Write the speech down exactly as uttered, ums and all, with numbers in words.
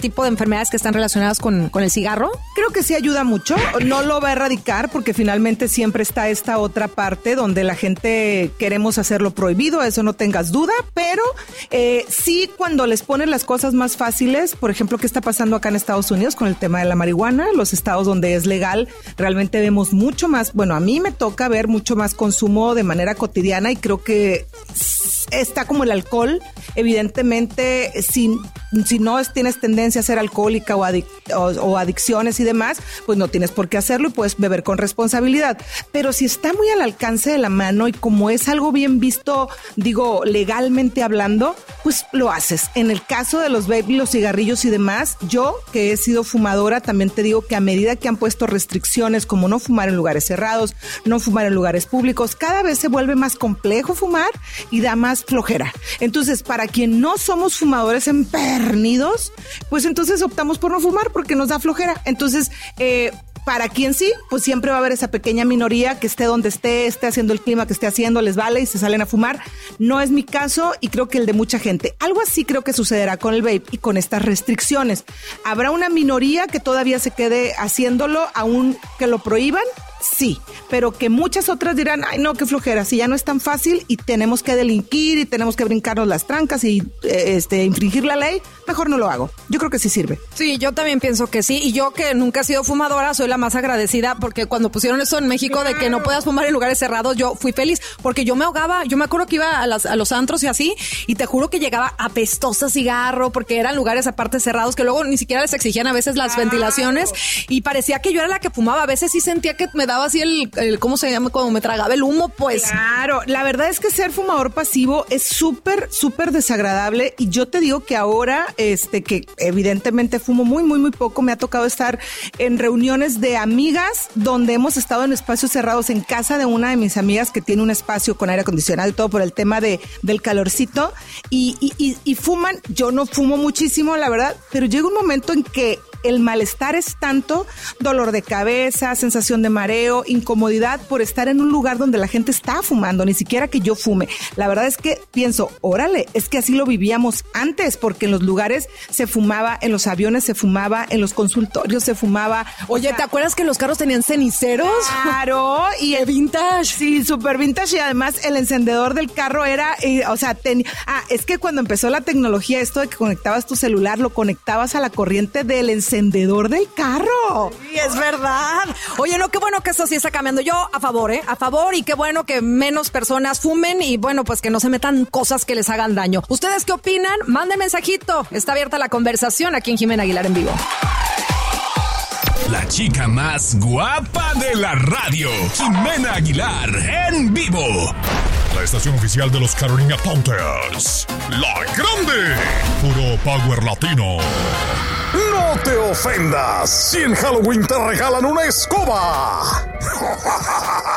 tipo de enfermedades que están relacionadas con, con el cigarro? Creo que sí ayuda mucho. No lo va a erradicar porque finalmente siempre está esta otra parte donde la gente queremos hacerlo prohibido, eso no tengas duda, pero eh, sí cuando les ponen las cosas más fáciles, por ejemplo, ¿qué está pasando acá en Estados Unidos con el tema de la marihuana? Los estados donde es legal, realmente vemos mucho más, bueno, a mí me toca ver mucho más consumo de manera cotidiana y creo que está como el alcohol, evidentemente, si, si no tienes tendencia a ser alcohólica o, adic- o, o adicciones y demás, pues no tienes por qué hacerlo y puedes beber con responsabilidad. Pero si está muy al alcance de la mano y como es algo bien visto, digo, legalmente hablando, pues lo haces. En el caso de los vape y los cigarrillos y demás, yo que he sido fumadora, también te digo que a medida que han puesto restricciones como no fumar en lugares cerrados, no fumar en lugares públicos, cada vez se vuelve más complejo fumar y da más flojera. Entonces, para quien no somos fumadores empernidos, pues entonces optamos por no fumar porque nos da flojera. Entonces, eh, para quien sí, pues siempre va a haber esa pequeña minoría que esté donde esté, esté haciendo el clima que esté haciendo, les vale y se salen a fumar. No es mi caso y creo que el de mucha gente. Algo así creo que sucederá con el vape y con estas restricciones. Habrá una minoría que todavía se quede haciéndolo, aún que lo prohíban. Sí, pero que muchas otras dirán, ay no, qué flojera, si ya no es tan fácil y tenemos que delinquir y tenemos que brincarnos las trancas y eh, este infringir la ley, mejor no lo hago. Yo creo que sí sirve. Sí, yo también pienso que sí, y yo que nunca he sido fumadora, soy la más agradecida porque cuando pusieron eso en México claro. de que no puedas fumar en lugares cerrados, yo fui feliz, porque yo me ahogaba, yo me acuerdo que iba a, las, a los antros y así, y te juro que llegaba apestosa cigarro, porque eran lugares aparte cerrados que luego ni siquiera les exigían a veces las claro. ventilaciones, y parecía que yo era la que fumaba, a veces sí sentía que me daba así el, el ¿cómo se llama? Cuando me tragaba el humo, pues. Claro, la verdad es que ser fumador pasivo es súper, súper desagradable y yo te digo que ahora, este, que evidentemente fumo muy, muy, muy poco, me ha tocado estar en reuniones de amigas donde hemos estado en espacios cerrados en casa de una de mis amigas que tiene un espacio con aire acondicionado y todo por el tema de, del calorcito y, y, y, y fuman, yo no fumo muchísimo, la verdad, pero llega un momento en que el malestar es tanto, dolor de cabeza, sensación de mareo, incomodidad por estar en un lugar donde la gente está fumando, ni siquiera que yo fume. La verdad es que pienso, órale, es que así lo vivíamos antes, porque en los lugares se fumaba, en los aviones se fumaba, en los consultorios se fumaba. Oye, ¿te acuerdas que los carros tenían ceniceros? Claro, y el vintage. Sí, súper vintage y además el encendedor del carro era, eh, o sea, ten... ah, es que cuando empezó la tecnología, esto de que conectabas tu celular, lo conectabas a la corriente del encendedor encendedor del carro. Sí, es verdad. Oye, no, qué bueno que eso sí está cambiando. Yo a favor, ¿eh? A favor y qué bueno que menos personas fumen y bueno, pues que no se metan cosas que les hagan daño. ¿Ustedes qué opinan? Manden mensajito. Está abierta la conversación aquí en Jimena Aguilar en vivo. La chica más guapa de la radio, Jimena Aguilar en vivo. La estación oficial de los Carolina Panthers. La Grande. Puro power latino. No te ofendas si en Halloween te regalan una escoba.